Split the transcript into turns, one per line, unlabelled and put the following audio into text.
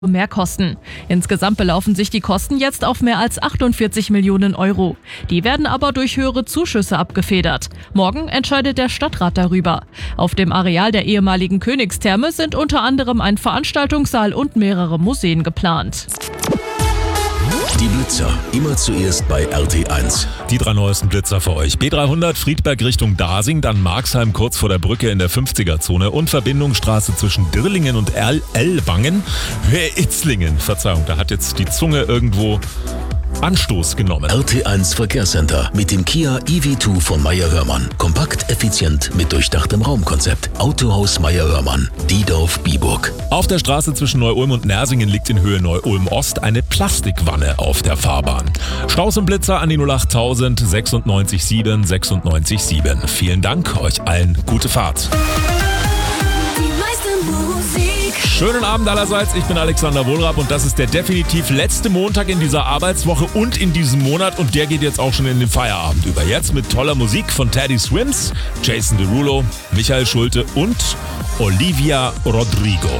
mehr kosten. Insgesamt belaufen sich die Kosten jetzt auf mehr als 48 Millionen Euro. Die werden aber durch höhere Zuschüsse abgefedert. Morgen entscheidet der Stadtrat darüber. Auf dem Areal der ehemaligen Königstherme sind unter anderem ein Veranstaltungssaal und mehrere Museen geplant.
Die Blitzer, immer zuerst bei RT1.
Die 3 neuesten Blitzer für euch. B300 Friedberg Richtung Dasing, dann Marxheim kurz vor der Brücke in der 50er-Zone und Verbindungsstraße zwischen Dirlingen und Ellwangen. Itzlingen, Verzeihung, da hat jetzt die Zunge irgendwo Anstoß genommen.
RT1 Verkehrscenter mit dem Kia EV2 von Meyer-Hörmann. Kompakt, effizient, mit durchdachtem Raumkonzept. Autohaus Meyer-Hörmann, Diedorf-Biburg.
Auf der Straße zwischen Neu-Ulm und Nersingen liegt in Höhe Neu-Ulm-Ost eine Plastikwanne auf der Fahrbahn. Staus und Blitzer an die 08000 96 7 96 7. Vielen Dank, euch allen gute Fahrt. Schönen Abend allerseits, ich bin Alexander Wohlrab und das ist der definitiv letzte Montag in dieser Arbeitswoche und in diesem Monat und der geht jetzt auch schon in den Feierabend über. Jetzt mit toller Musik von Teddy Swims, Jason Derulo, Michael Schulte und Olivia Rodrigo.